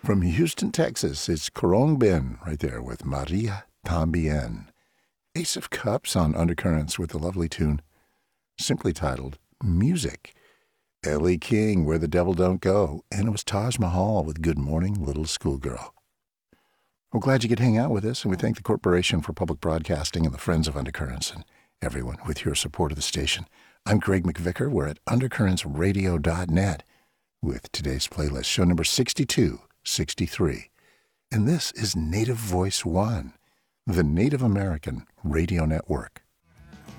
From Houston, Texas, it's Corong Ben right there with Maria Tambien. Ace of Cups on Undercurrents with the lovely tune simply titled Music. Ellie King, Where the Devil Don't Go, and it was Taj Mahal with Good Morning, Little Schoolgirl. We're glad you could hang out with us, and we thank the Corporation for Public Broadcasting and the Friends of Undercurrents and everyone with your support of the station. I'm Greg McVicker. We're at undercurrentsradio.net with today's playlist, show number 6263. And this is Native Voice One, the Native American Radio Network.